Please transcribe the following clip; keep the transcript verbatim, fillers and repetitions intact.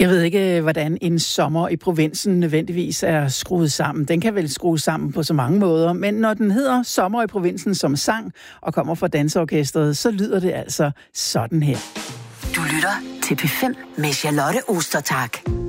Jeg ved ikke, hvordan en sommer i provinsen nødvendigvis er skruet sammen. Den kan vel skrues sammen på så mange måder, men når den hedder Sommer i provinsen som sang og kommer fra danseorkestret, så lyder det altså sådan her. Du lytter til P fem med Charlotte Ostertag.